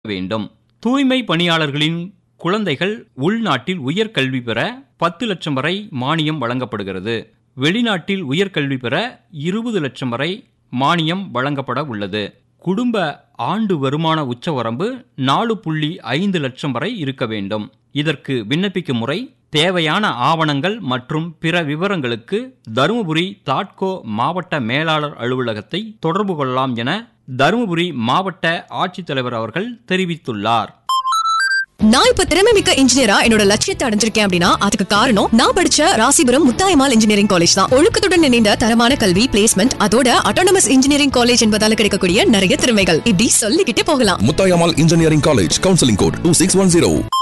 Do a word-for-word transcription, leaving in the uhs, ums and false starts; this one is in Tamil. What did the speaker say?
வேண்டும். தூய்மை பணியாளர்களின் குழந்தைகள் உள்நாட்டில் உயர்கல்வி பெற பத்து லட்சம் வரை மானியம் வழங்கப்படுகிறது. வெளிநாட்டில் உயர்கல்வி பெற இருபது லட்சம் வரை மானியம் வழங்கப்பட உள்ளது. குடும்ப ஆண்டு வருமான உச்சவரம்பு நாலு புள்ளி ஐந்து லட்சம் வரை இருக்க வேண்டும். இதற்கு விண்ணப்பிக்கும் முறை தேவையான ஆவணங்கள் மற்றும் பிற விவரங்களுக்கு தருமபுரி தாட்கோ மாவட்ட மேலாளர் அலுவலகத்தை தொடர்பு கொள்ளலாம் என தருமபுரி மாவட்ட ஆட்சித்தலைவர் அவர்கள் தெரிவித்துள்ளார். நான் இப்ப திறமை மிக்க இன்ஜினியரா என்னோட லட்சியத்தை அடைஞ்சிருக்கேன் அப்படின்னா அதுக்கு காரணம் நான் படிச்ச ராசிபுரம் முத்தாயம்மாள் இன்ஜினியரிங் காலேஜ் தான். ஒழுக்கத்துடன் இணைந்த தரமான கல்வி, பிளேஸ்மெண்ட், அதோட அட்டானமஸ் இன்ஜினியரிங் காலேஜ் என்பதால கிடைக்கக்கூடிய நிறைய திறமைகள் இப்படி சொல்லிக்கிட்டே போகலாம். Muthayammal engineering college, counselling code two six one zero.